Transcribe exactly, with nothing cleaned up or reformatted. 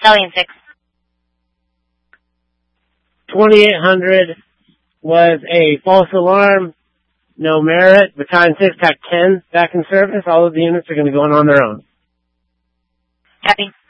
Stallion six. twenty-eight hundred was a false alarm, no merit. Battalion six, T A C ten, back in service. All of the units are going to be going on their own. Copy.